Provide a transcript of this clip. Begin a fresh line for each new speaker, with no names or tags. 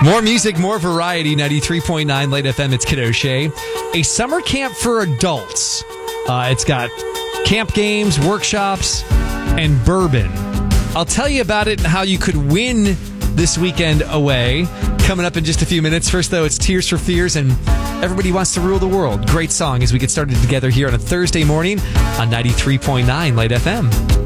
More music, more variety. 93.9 Late FM. It's Kid O'Shea. A summer camp for adults. It's got camp games, workshops, and bourbon. I'll tell you about it and how you could win this weekend away. Coming up in just a few minutes. First, though, it's Tears for Fears and Everybody Wants to Rule the World. Great song as we get started together here on a Thursday morning on 93.9 Late FM.